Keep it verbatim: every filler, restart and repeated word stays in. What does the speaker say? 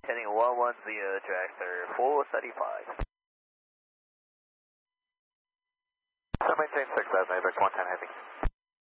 Heading one one zero, dragster four thirty-five. So maintain six thousand, Apex one ten heavy.